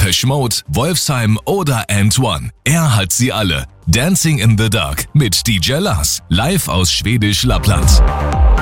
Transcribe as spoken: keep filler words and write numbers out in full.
Depeche Mode, Wolfsheim oder And One. Er hat sie alle. Dancing in the Dark mit D J Lars, live aus Schwedisch Lappland.